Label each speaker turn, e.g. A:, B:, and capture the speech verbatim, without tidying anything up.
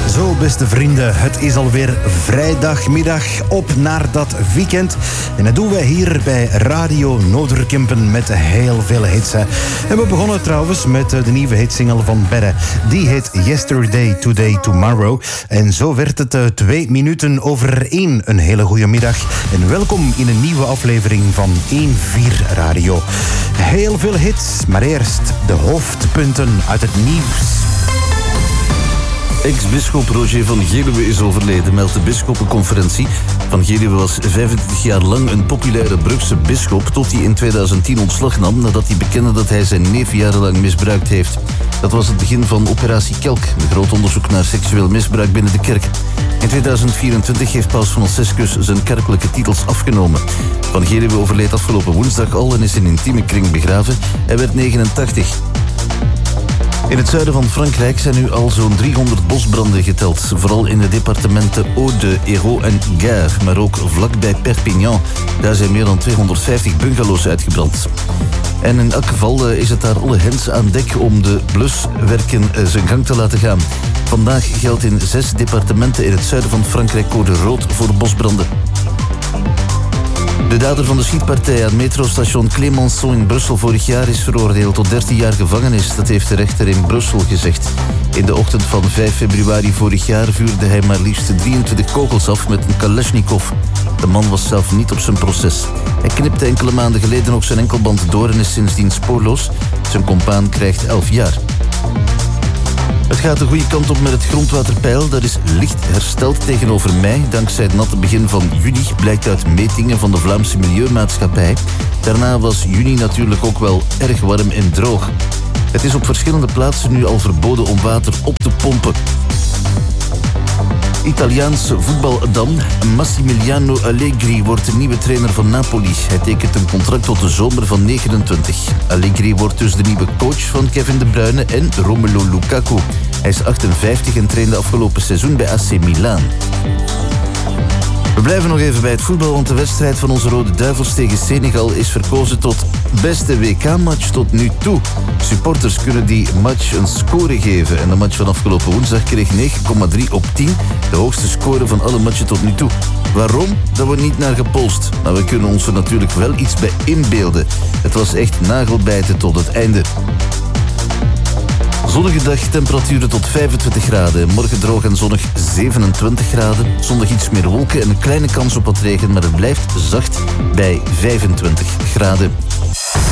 A: Zo, beste vrienden, het is alweer vrijdagmiddag op naar dat weekend. En dat doen wij hier bij Radio Noorderkempen met heel veel hits. Hè. En we begonnen trouwens met de nieuwe hitsingle van Berre. Die heet Yesterday, Today, Tomorrow. En zo werd het uh, twee minuten over één. Een hele goede middag. En welkom in een nieuwe aflevering van één vier Radio. Heel veel hits, maar eerst de hoofdpunten uit het nieuws.
B: Ex-bisschop Roger van Geluwe is overleden, meldt de bisschoppenconferentie. Van Geluwe was vijfentwintig jaar lang een populaire Brugse bisschop, tot hij in tweeduizend tien ontslag nam nadat hij bekende dat hij zijn neef jarenlang misbruikt heeft. Dat was het begin van Operatie Kelk, een groot onderzoek naar seksueel misbruik binnen de kerk. In tweeduizend vierentwintig heeft paus Franciscus zijn kerkelijke titels afgenomen. Van Geluwe overleed afgelopen woensdag al en is in intieme kring begraven. Hij werd negenentachtig. In het zuiden van Frankrijk zijn nu al zo'n driehonderd bosbranden geteld. Vooral in de departementen Aude, Hérault en Gare, maar ook vlakbij Perpignan. Daar zijn meer dan tweehonderdvijftig bungalows uitgebrand. En in elk geval is het daar alle hens aan dek om de bluswerken zijn gang te laten gaan. Vandaag geldt in zes departementen in het zuiden van Frankrijk code rood voor bosbranden. De dader van de schietpartij aan metrostation Clemenceau in Brussel vorig jaar is veroordeeld tot dertien jaar gevangenis. Dat heeft de rechter in Brussel gezegd. In de ochtend van vijf februari vorig jaar vuurde hij maar liefst drieëntwintig kogels af met een Kalashnikov. De man was zelf niet op zijn proces. Hij knipte enkele maanden geleden ook zijn enkelband door en is sindsdien spoorloos. Zijn compaan krijgt elf jaar. Het gaat de goede kant op met het grondwaterpeil. Dat is licht hersteld tegenover mei. Dankzij het natte begin van juni blijkt uit metingen van de Vlaamse Milieumaatschappij. Daarna was juni natuurlijk ook wel erg warm en droog. Het is op verschillende plaatsen nu al verboden om water op te pompen. Italiaans voetbaldam Massimiliano Allegri wordt de nieuwe trainer van Napoli. Hij tekent een contract tot de zomer van negenentwintig. Allegri wordt dus de nieuwe coach van Kevin De Bruyne en Romelu Lukaku. Hij is achtenvijftig en trainde afgelopen seizoen bij A C Milan. We blijven nog even bij het voetbal, want de wedstrijd van onze Rode Duivels tegen Senegal is verkozen tot beste W K-match tot nu toe. Supporters kunnen die match een score geven en de match van afgelopen woensdag kreeg negen komma drie op tien, de hoogste score van alle matchen tot nu toe. Waarom? Daar wordt niet naar gepolst, maar we kunnen ons er natuurlijk wel iets bij inbeelden. Het was echt nagelbijten tot het einde. Zonnige dag, temperaturen tot vijfentwintig graden. Morgen droog en zonnig zevenentwintig graden. Zondag iets meer wolken en een kleine kans op wat regen, maar het blijft zacht bij vijfentwintig graden.